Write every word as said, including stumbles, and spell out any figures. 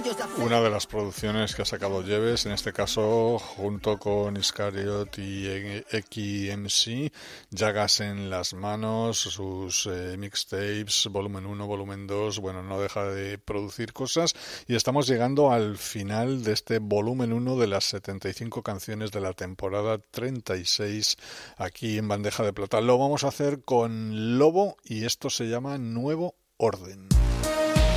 anillos de acero. Una de las producciones que ha sacado Jeeves, en este caso junto con Iscariot y X M C, Llagas en las manos, sus eh, mixtapes, volumen uno, volumen dos, bueno, no deja de producir cosas y estamos llegando al final de este volumen uno de las setenta y cinco canciones de la temporada treinta y seis aquí en Bandeja de Plata. Lo vamos a hacer con Lobo y esto se llama Nuevo Orden.